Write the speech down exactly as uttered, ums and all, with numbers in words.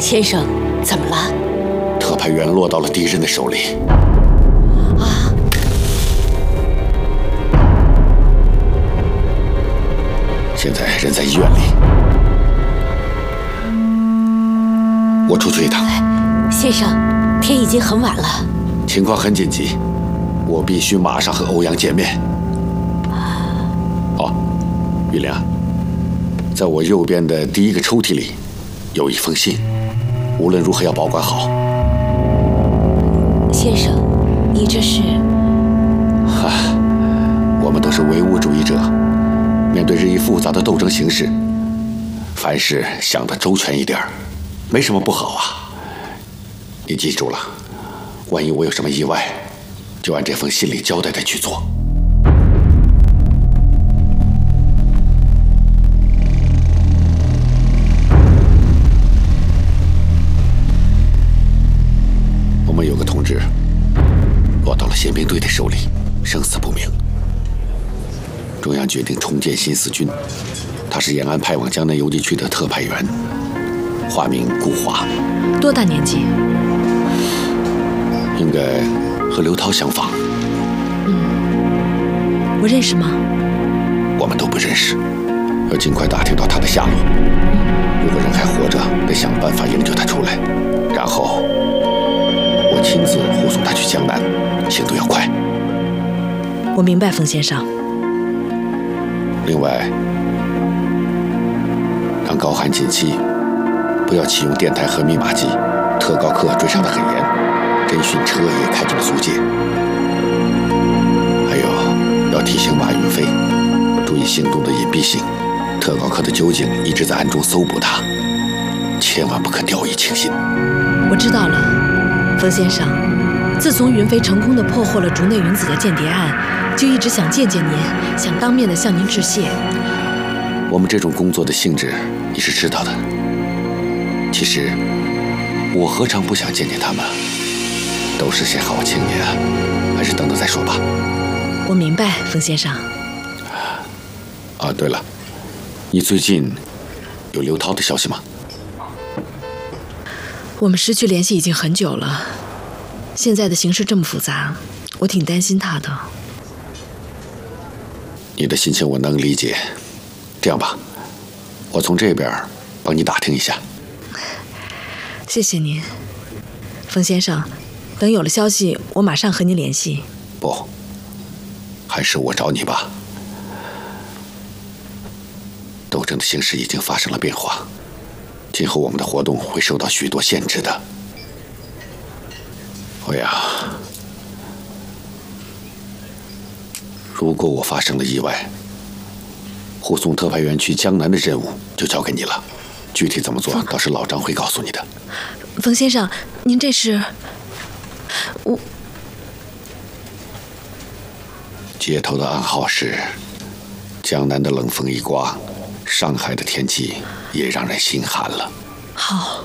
先生，怎么了？ 特派员落到了敌人的手里。 啊！ 现在人在医院里，我出去一趟。 先生，天已经很晚了， 情况很紧急，我必须马上和欧阳见面。哦，玉良，在我右边的第一个抽屉里有一封信，无论如何要保管好。 先生，你这是…… 哈，我们都是唯物主义者，面对日益复杂的斗争形势，凡事想得周全一点，没什么不好啊。你记住了，万一我有什么意外，就按这封信里交代的去做。我们有个同志落到了宪兵队的手里，生死不明。中央决定重建新四军，他是延安派往江南游击区的特派员，化名顾华。 多大年纪？ 应该和刘涛相仿。 嗯，我认识吗？ 我们都不认识，要尽快打听到他的下落。如果人还活着，得想办法营救他出来，然后我亲自护送他去江南，行动要快。 我明白，冯先生。 另外，让高寒近期不要启用电台和密码机，特高课追上得很严，侦讯车也开进了租界。还有，要提醒马云飞注意行动的隐蔽性，特高课的纠警一直在暗中搜捕他，千万不可掉以轻心。 我知道了，冯先生。自从云飞成功地破获了竹内云子的间谍案，就一直想见见您，想当面的向您致谢。 我们这种工作的性质你是知道的。其实我何尝不想见见他们？都是些好青年啊，还是等等再说吧。 我明白，冯先生。 啊，对了，你最近有刘涛的消息吗？ 我们失去联系已经很久了。现在的形势这么复杂，我挺担心他的。 你的心情我能理解。这样吧，我从这边帮你打听一下。 谢谢您，冯先生。等有了消息，我马上和您联系。 不，还是我找你吧。斗争的形势已经发生了变化，今后我们的活动会受到许多限制的。欧阳，如果我发生了意外，护送特派员去江南的任务就交给你了，具体怎么做，倒是老张会告诉你的。 冯先生，您这是……我接头的暗号是：江南的冷风一刮，上海的天气也让人心寒了。 好。